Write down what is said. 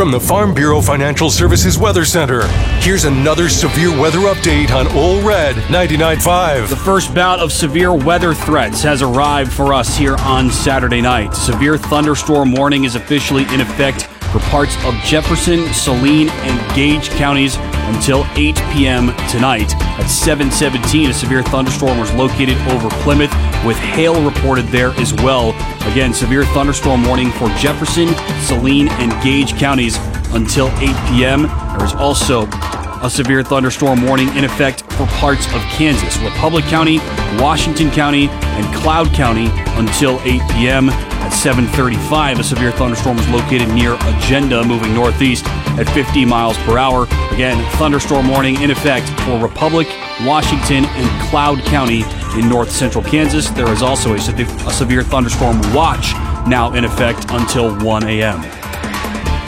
from the Farm Bureau Financial Services Weather Center. Here's another severe weather update on Ole Red 99.5. The first bout of severe weather threats has arrived for us here on Saturday night. Severe thunderstorm warning is officially in effect for parts of Jefferson, Saline, and Gage counties until 8 p.m. tonight. At 7:17, a severe thunderstorm was located over Plymouth, with hail reported there as well. Again, severe thunderstorm warning for Jefferson, Saline, and Gage counties until 8 p.m. There is also a severe thunderstorm warning in effect for parts of Kansas, Republic County, Washington County, and Cloud County until 8 p.m. At 7:35, a severe thunderstorm was located near Agenda, moving northeast at 50 miles per hour. Again, thunderstorm warning in effect for Republic, Washington, and Cloud County in north central Kansas. There is also a severe thunderstorm watch now in effect until 1 a.m.